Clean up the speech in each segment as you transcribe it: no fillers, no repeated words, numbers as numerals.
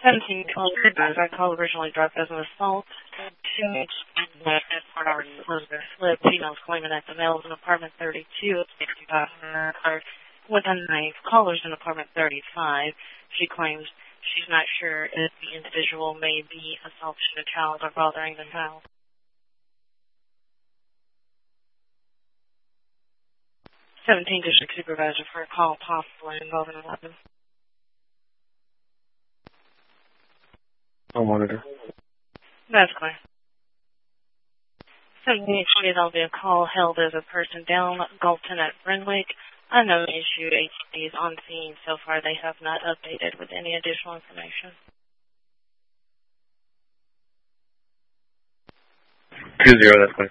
17 calls. Our call originally dropped as an assault. 2 at Port Elizabeth Flip. Females claiming that the male is in apartment 32 at 65 with a knife. Callers in apartment 35. She claims she's not sure if the individual may be assaulting a child or bothering the child. 17 District Supervisor for a call possibly involving 11. I'll monitor. That's clear. 1720, there'll be a call held as a person down Galton at Renwick. Unknown issue. HCD is on scene. So far, they have not updated with any additional information. 2-0, that's clear.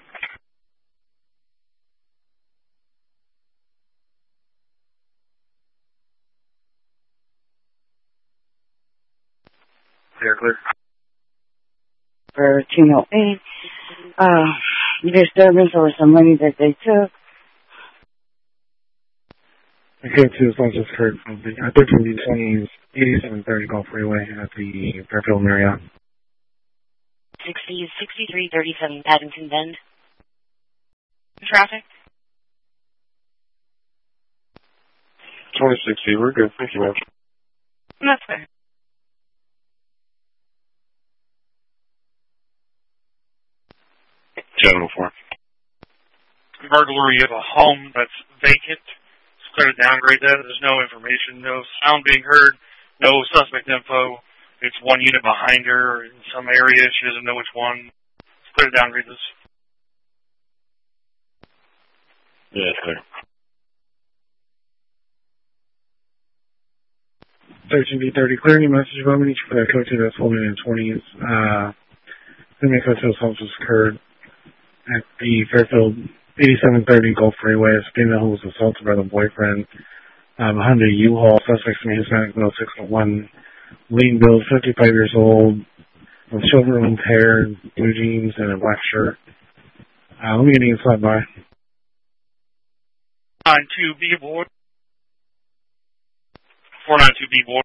Clear. For 208, disturbance over some money that they took. I came to as long as heard from the 13B20's 8730 Gulf Freeway at the Fairfield Marriott. 6337 Paddington Bend. Traffic? 2060, we're good. Thank you, ma'am. That's fair. General 4. Burglary of a home that's vacant. Clear to downgrade that. There's no information, no sound being heard, no suspect info. It's one unit behind her in some area. She doesn't know which one. It's clear to downgrade this. Yeah, it's clear. 13B30, clear any message about me for that code 2 that's holding in 20s. Many code 2 assaults has occurred at the Fairfield 8730 Gulf Freeway. A female who was assaulted by the boyfriend. Hyundai U-Haul, suspects in Hispanic male, 6'1", lean build, 55 years old, with silver-rimmed hair, blue jeans, and a black shirt. Let me get an inside by. 492B board. 492B board.